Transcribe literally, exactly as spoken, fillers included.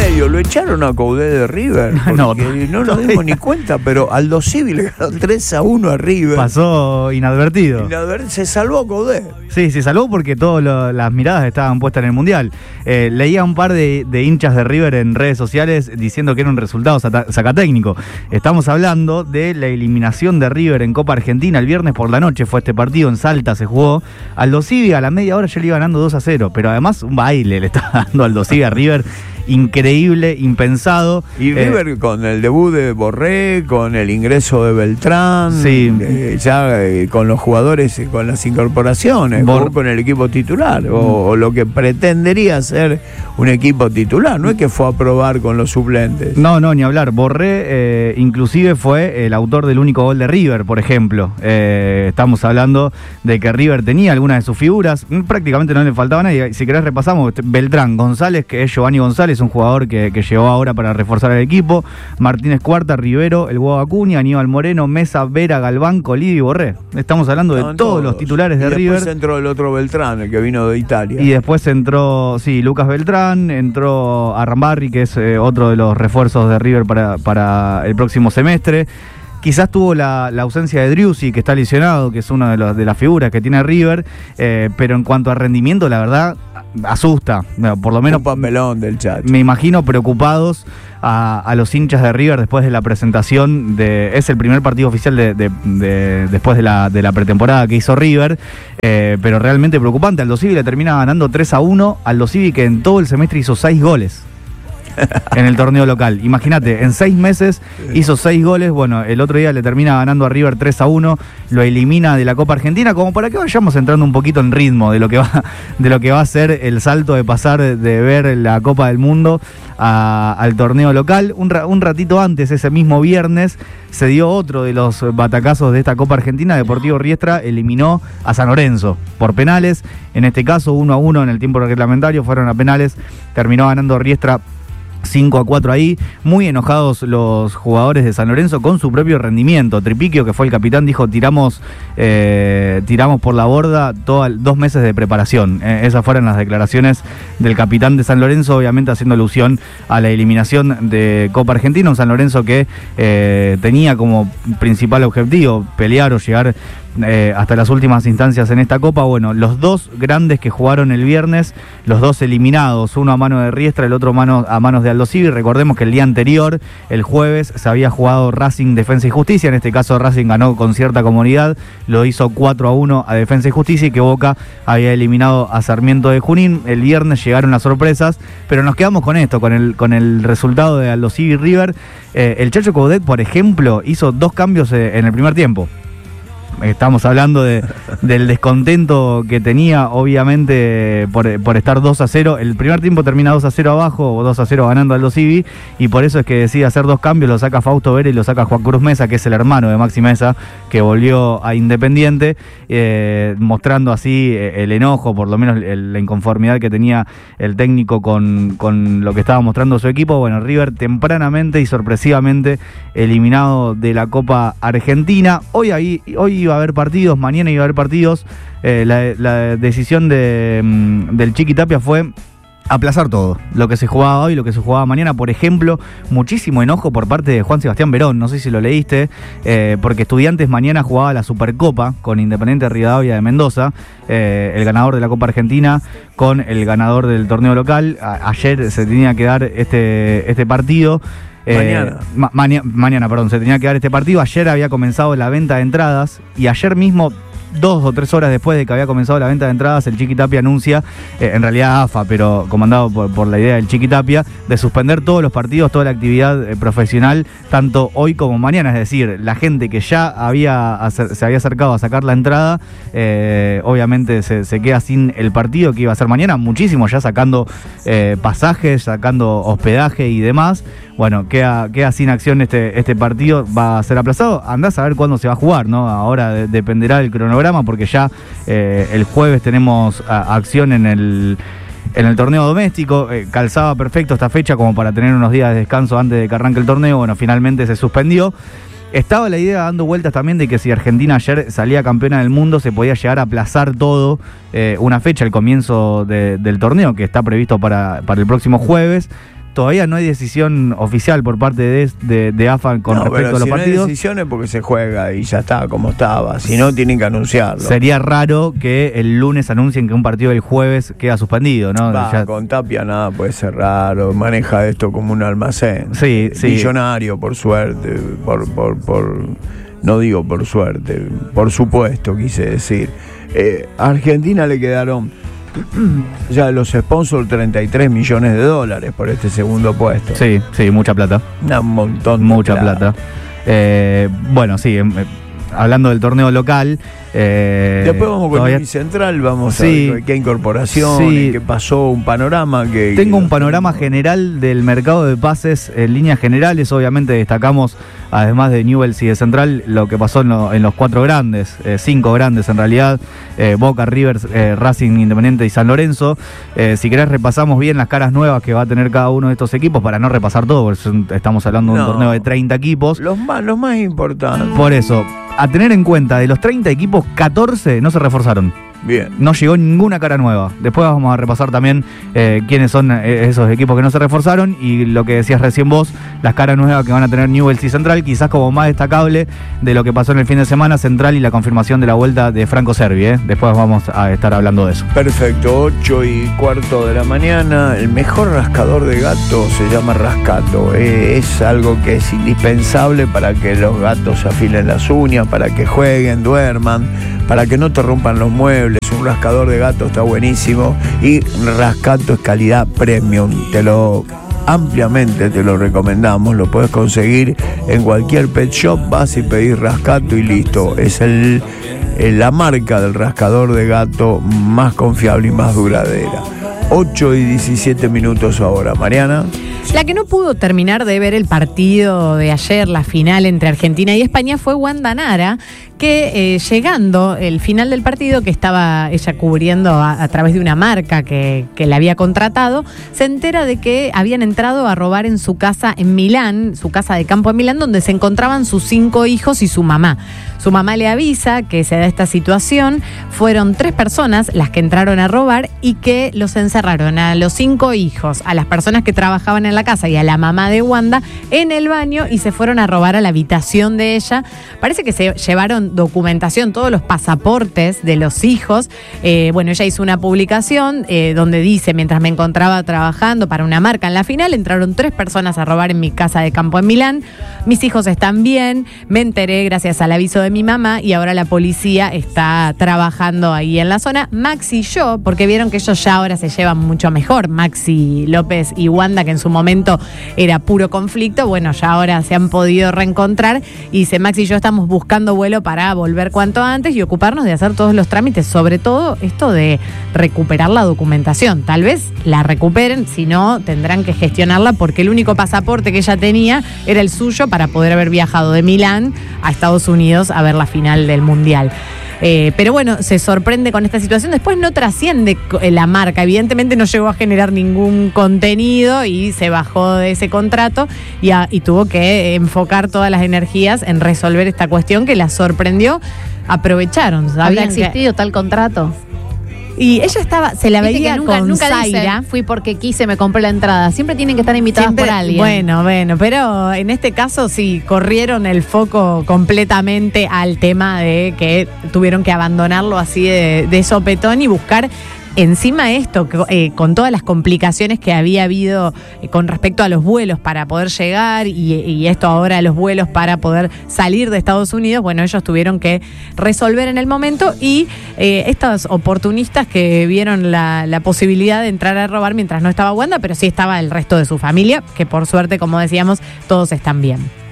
medio, lo echaron a Coudet de River. No, no nos dimos ni cuenta, pero Aldo Civi le ganó tres a uno a River. Pasó inadvertido. Inadvertido. Se salvó Coudet. Sí, se salvó porque todas las miradas estaban puestas en el Mundial. Eh, leía un par de, de hinchas de River en redes sociales diciendo que era un resultado sacatécnico. Estamos hablando de la eliminación de River en Copa Argentina. El viernes por la noche fue este partido, en Salta se jugó. Aldo Civi a la media hora ya le iba ganando dos a cero, pero además un baile le estaba dando Aldo Civi a River. Increíble, impensado. Y River eh, con el debut de Borré, con el ingreso de Beltrán, sí. eh, ya eh, con los jugadores, eh, con las incorporaciones, Bor- con el equipo titular, mm. o, o lo que pretendería ser un equipo titular. No es que fue a probar con los suplentes. No, no, ni hablar. Borré eh, inclusive fue el autor del único gol de River, por ejemplo. Eh, estamos hablando de que River tenía algunas de sus figuras, prácticamente no le faltaba nadie. Si querés repasamos, Beltrán, González, que es Giovanni González, un jugador que, que llegó ahora para reforzar el equipo, Martínez Cuarta, Rivero, el Guau Acuña, Aníbal Moreno, Mesa, Vera, Galván, Colidi y Borré. Estamos hablando de todos, todos los titulares de y River. Después entró el otro Beltrán, el que vino de Italia. Y después entró, sí, Lucas Beltrán, entró Arrambarri, que es eh, otro de los refuerzos de River para, para el próximo semestre. Quizás tuvo la, la ausencia de Driussi, que está lesionado, que es una de, los, de las figuras que tiene River, eh, pero en cuanto a rendimiento, la verdad, asusta. Por lo menos un papelón del chat. Me imagino preocupados a, a los hinchas de River después de la presentación de. Es el primer partido oficial de, de, de, después de la, de la pretemporada que hizo River, eh, pero realmente preocupante. Aldo Civi le termina ganando tres a uno. Aldo Civi, que en todo el semestre hizo seis goles en el torneo local. Imagínate, en seis meses hizo seis goles. Bueno, el otro día le termina ganando a River tres a uno, lo elimina de la Copa Argentina, como para que vayamos entrando un poquito en ritmo de lo que va, de lo que va a ser el salto de pasar de ver la Copa del Mundo a, al torneo local. Un, un ratito antes, ese mismo viernes, se dio otro de los batacazos de esta Copa Argentina. Deportivo Riestra eliminó a San Lorenzo por penales, en este caso uno a uno en el tiempo reglamentario, fueron a penales, terminó ganando Riestra cinco a cuatro ahí. Muy enojados los jugadores de San Lorenzo con su propio rendimiento. Tripiquio, que fue el capitán, dijo: tiramos eh, tiramos por la borda todo, dos meses de preparación. Eh, esas fueron las declaraciones del capitán de San Lorenzo, obviamente haciendo alusión a la eliminación de Copa Argentina. Un San Lorenzo que eh, tenía como principal objetivo pelear o llegar Eh, hasta las últimas instancias en esta Copa. Bueno, los dos grandes que jugaron el viernes, los dos eliminados, uno a mano de Riestra, el otro mano, a manos de Aldo Civi. Recordemos que el día anterior, el jueves, se había jugado Racing, Defensa y Justicia. En este caso Racing ganó con cierta comodidad, lo hizo cuatro a uno a Defensa y Justicia, y que Boca había eliminado a Sarmiento de Junín. El viernes llegaron las sorpresas, pero nos quedamos con esto, con el, con el resultado de Aldo Civi River. Eh, el Chacho Coudet, por ejemplo, hizo dos cambios eh, en el primer tiempo. Estamos hablando de, del descontento que tenía, obviamente, por, por estar dos a cero. El primer tiempo termina dos a cero abajo, o dos a cero ganando Aldo Civi, y por eso es que decide hacer dos cambios. Lo saca Fausto Vera y lo saca Juan Cruz Mesa, que es el hermano de Maxi Mesa, que volvió a Independiente, eh, mostrando así el enojo, por lo menos el, la inconformidad que tenía el técnico con, con lo que estaba mostrando su equipo. Bueno, River tempranamente y sorpresivamente eliminado de la Copa Argentina. Hoy, ahí, hoy iba a haber partidos, mañana iba a haber partidos. Eh, la, la decisión de, del Chiqui Tapia fue aplazar todo, lo que se jugaba hoy, lo que se jugaba mañana. Por ejemplo, muchísimo enojo por parte de Juan Sebastián Verón, no sé si lo leíste, eh, porque Estudiantes mañana jugaba la Supercopa con Independiente Rivadavia de Mendoza, eh, el ganador de la Copa Argentina con el ganador del torneo local. A, ayer se tenía que dar este, este partido. Mañana. Eh, ma- maña- mañana, perdón, se tenía que dar este partido. Ayer había comenzado la venta de entradas, y ayer mismo, dos o tres horas después de que había comenzado la venta de entradas, el Chiqui Tapia anuncia, eh, en realidad A F A, pero comandado por, por la idea del Chiqui Tapia, de suspender todos los partidos, toda la actividad eh, profesional, tanto hoy como mañana. Es decir, la gente que ya había acer- se había acercado a sacar la entrada, eh, obviamente se, se queda sin el partido que iba a ser mañana. Muchísimo ya sacando eh, pasajes, sacando hospedaje y demás. Bueno, queda, queda sin acción este, este partido, va a ser aplazado. Andás a ver cuándo se va a jugar, ¿no? Ahora de, dependerá del cronograma, porque ya eh, el jueves tenemos a, acción en el, en el torneo doméstico. Eh, calzaba perfecto esta fecha como para tener unos días de descanso antes de que arranque el torneo. Bueno, finalmente se suspendió. Estaba la idea dando vueltas también de que si Argentina ayer salía campeona del mundo, se podía llegar a aplazar todo eh, una fecha, el comienzo de, del torneo, que está previsto para, para el próximo jueves. todavía no hay decisión oficial por parte de, de, de A F A con no, respecto a los si partidos. No hay decisiones porque se juega y ya está como estaba. Si no, tienen que anunciarlo. Sería raro que el lunes anuncien que un partido del jueves queda suspendido, ¿no? Va, ya... Con Tapia nada puede ser raro. Maneja esto como un almacén. Sí, sí. Millonario, por suerte. Por, por, por, no digo por suerte, por supuesto, quise decir. Eh, a Argentina le quedaron ya los sponsors treinta y tres millones de dólares por este segundo puesto. Sí, sí, mucha plata. Un montón de Mucha plata. plata. Eh, bueno, sí, eh, hablando del torneo local. Eh, Después vamos con todavía... el Central, vamos sí, a ver qué incorporación, sí. qué pasó, un panorama que... Tengo que un panorama general del mercado de pases en líneas generales. Obviamente destacamos, además de Newell's y de Central, lo que pasó en, lo, en los cuatro grandes, eh, cinco grandes en realidad, eh, Boca, River, eh, Racing, Independiente y San Lorenzo. Eh, si querés repasamos bien las caras nuevas que va a tener cada uno de estos equipos, para no repasar todo, porque estamos hablando de un No. torneo de treinta equipos. Los más, los más importantes. Por eso, a tener en cuenta, de los treinta equipos, catorce no se reforzaron. Bien. No llegó ninguna cara nueva. Después vamos a repasar también eh, quiénes son eh, esos equipos que no se reforzaron y lo que decías recién vos, las caras nuevas que van a tener Newell's y Central, quizás como más destacable de lo que pasó en el fin de semana, Central y la confirmación de la vuelta de Franco Cervi. ¿eh? Después vamos a estar hablando de eso. Perfecto, ocho y cuarto de la mañana. El mejor rascador de gato se llama Rascato. Eh, es algo que es indispensable para que los gatos se afilen las uñas, para que jueguen, duerman, para que no te rompan los muebles. Un rascador de gato está buenísimo y Rascato es calidad premium. Te lo ampliamente te lo recomendamos. Lo puedes conseguir en cualquier pet shop. Vas y pedís Rascato y listo. Es el, el la marca del rascador de gato más confiable y más duradera. ocho y diecisiete minutos ahora. Mariana. La que no pudo terminar de ver el partido de ayer, la final entre Argentina y España, fue Wanda Nara, que eh, llegando el final del partido, que estaba ella cubriendo a, a través de una marca que, que la había contratado, se entera de que habían entrado a robar en su casa en Milán, su casa de campo en Milán, donde se encontraban sus cinco hijos y su mamá. Su mamá le avisa que se da esta situación. Fueron tres personas las que entraron a robar y que los encerraron a los cinco hijos, a las personas que trabajaban en la casa y a la mamá de Wanda en el baño y se fueron a robar a la habitación de ella. Parece que se llevaron documentación, todos los pasaportes de los hijos. Eh, bueno, ella hizo una publicación eh, donde dice: mientras me encontraba trabajando para una marca en la final, entraron tres personas a robar en mi casa de campo en Milán. Mis hijos están bien, me enteré gracias al aviso de mi mamá y ahora la policía está trabajando ahí en la zona. Maxi y yo, porque vieron que ellos ya ahora se llevan mucho mejor, Maxi López y Wanda, que en su momento era puro conflicto, bueno, ya ahora se han podido reencontrar y dice: Maxi y yo estamos buscando vuelo para volver cuanto antes y ocuparnos de hacer todos los trámites, sobre todo esto de recuperar la documentación. Tal vez la recuperen, si no tendrán que gestionarla, porque el único pasaporte que ella tenía era el suyo para poder haber viajado de Milán a Estados Unidos a ver la final del Mundial. Eh, pero bueno, se sorprende con esta situación. Después no trasciende la marca, evidentemente no llegó a generar ningún contenido y se bajó de ese contrato y, a, y tuvo que enfocar todas las energías en resolver esta cuestión que la sorprendió. Aprovecharon, ¿Había existido que... tal contrato? Y ella estaba, se la veía que nunca, con nunca Zaira. Dicen, fui porque quise, me compré la entrada. Siempre tienen que estar invitadas Siempre, por alguien. Bueno, bueno, pero en este caso sí, corrieron el foco completamente al tema de que tuvieron que abandonarlo así de, de sopetón y buscar encima esto, eh, con todas las complicaciones que había habido eh, con respecto a los vuelos para poder llegar y, y esto ahora los vuelos para poder salir de Estados Unidos, bueno, ellos tuvieron que resolver en el momento y eh, estos oportunistas que vieron la, la posibilidad de entrar a robar mientras no estaba Wanda, pero sí estaba el resto de su familia, que por suerte, como decíamos, todos están bien.